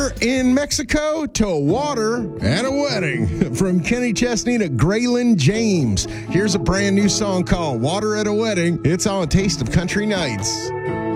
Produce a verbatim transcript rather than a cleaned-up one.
In Mexico to water at a wedding. From Kenny Chesney to Graylin James. Here's a brand new song called Water at a Wedding. It's on Taste of Country Nights.